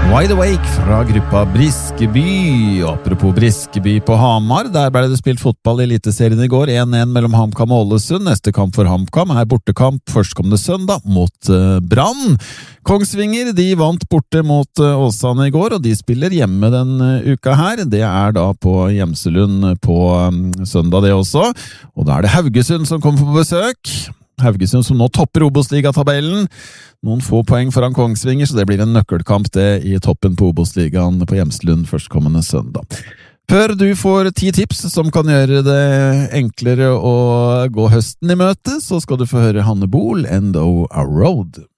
Wide Awake fra gruppa Briskeby. Apropos Briskeby på Hamar, der ble det spilt fotball i eliteserien i går, 1-1 mellom HamKam og Ålesund. Neste kamp for HamKam er bortekamp førstkommende søndag mot Brann. Kongsvinger, de vant borte mot Åsane i går, og de spiller hjemme den uka her. Det er da på Gjemselund på søndag det også, og da er det Haugesund som kommer på besøk. Haugesund som nå topper Obos-ligatabellen. Noen få poeng foran Kongsvinger, så det blir en nøkkelkamp det i toppen på Obos-ligaen på Gjemselund førstkommende søndag. Før du får 10 tips som kan gjøre det enklere å gå høsten i møte, så skal du få høre Hanne Bol, Endo a Road.